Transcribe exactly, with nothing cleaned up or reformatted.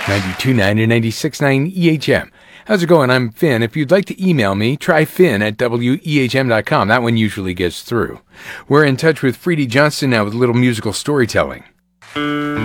ninety-two point nine and ninety-six point nine E H M. How's it going? I'm Finn. If you'd like to email me, try Finn at W E H M dot com. That one usually gets through. We're in touch with Freedy Johnston now with a little musical storytelling.